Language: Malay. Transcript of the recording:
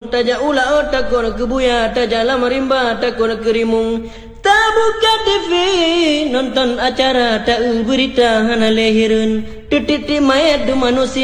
Taja ula takon kebuya, taja lama rimba takon kerimung. Tak buka TV, nonton acara tak berita hana lehirin. Tutiti mayat du manusia.